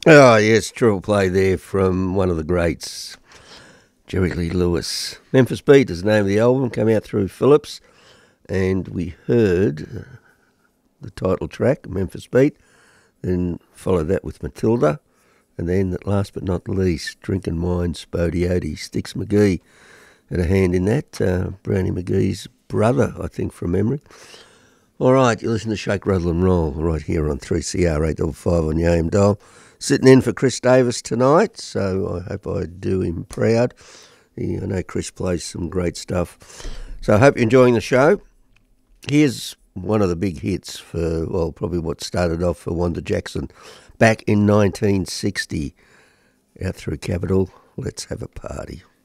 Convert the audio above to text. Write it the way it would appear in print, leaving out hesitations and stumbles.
Oh, yes, triple play there from one of the greats, Jerry Lee Lewis. Memphis Beat is the name of the album, came out through Phillips, and we heard the title track, Memphis Beat, then followed that with Matilda, and then, last but not least, Drinking Wine, Spodioti. Sticks McGee had a hand in that, Brownie McGee's brother, I think, from memory. All right, you listen to Shake, Rattle and Roll right here on 3CR 855 on your AM dial. Sitting in for Chris Davis tonight, so I hope I do him proud. I know Chris plays some great stuff. So I hope you're enjoying the show. Here's one of the big hits for, well, probably what started off for Wanda Jackson back in 1960. Out through Capitol, Let's Have a Party.